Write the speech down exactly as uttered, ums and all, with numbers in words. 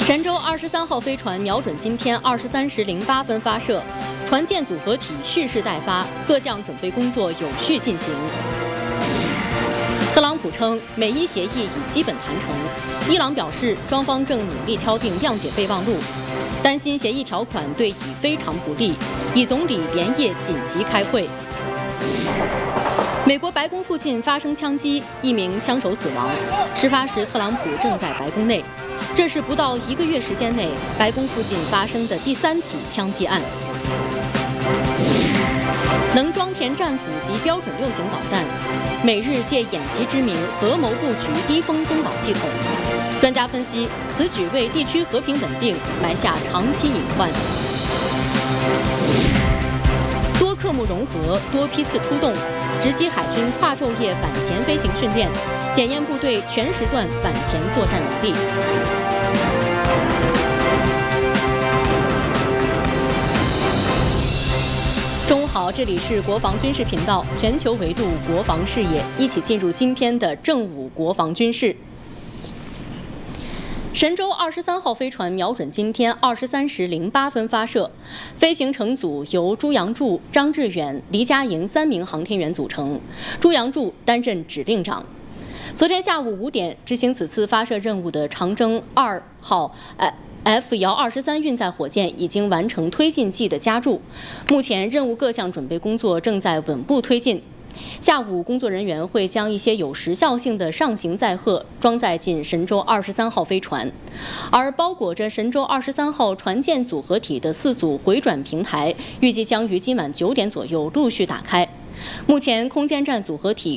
神舟二十三号飞船瞄准今天二十三时零八分发射，船舰组合体蓄势待发，各项准备工作有序进行。特朗普称，美伊协议已基本谈成。伊朗表示，双方正努力敲定谅解备忘录，担心协议条款对以非常不利。以总理连夜紧急开会。美国白宫附近发生枪击，一名枪手死亡。事发时，特朗普正在白宫内。这是不到一个月时间内白宫附近发生的第三起枪击案。能装填战斧及标准六型导弹，美日借演习之名合谋布局低空中导系统。专家分析，此举为地区和平稳定埋下长期隐患。多科目融合，多批次出动，直击海军跨昼夜反潜飞行训练，检验部队全时段反潜作战能力。中午好，这里是国防军事频道，全球维度国防视野，一起进入今天的正午国防军事。神舟二十三号飞船瞄准今天二十三时零八分发射，飞行乘组由朱杨柱、张志远、黎佳莹三名航天员组成，朱杨柱担任指令长。昨天下午五点，执行此次发射任务的长征二号呃 F 遥二十三运载火箭已经完成推进剂的加注，目前任务各项准备工作正在稳步推进。下午，工作人员会将一些有时效性的上行载荷装载进神舟二十三号飞船，而包裹着神舟二十三号船舰组合体的四组回转平台，预计将于今晚九点左右陆续打开。目前，空间站组合体